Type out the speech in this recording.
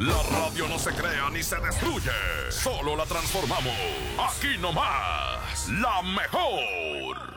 La radio no se crea ni se destruye, solo la transformamos. Aquí nomás, la mejor.